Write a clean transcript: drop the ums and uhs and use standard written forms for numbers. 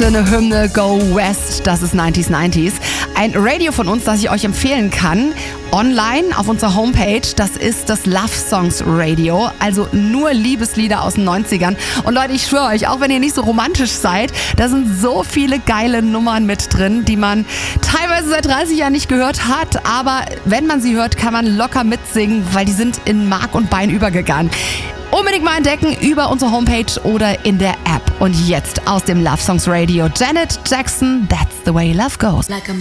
absolute Hymne, Go West, das ist 90s. Ein Radio von uns, das ich euch empfehlen kann, online auf unserer Homepage, das ist das Love Songs Radio, also nur Liebeslieder aus den 90ern. Und Leute, ich schwöre euch, auch wenn ihr nicht so romantisch seid, da sind so viele geile Nummern mit drin, die man teilweise seit 30 Jahren nicht gehört hat, aber wenn man sie hört, kann man locker mitsingen, weil die sind in Mark und Bein übergegangen. Unbedingt mal entdecken über unsere Homepage oder in der App. Und jetzt aus dem Love Songs Radio, Janet Jackson, That's the Way Love Goes.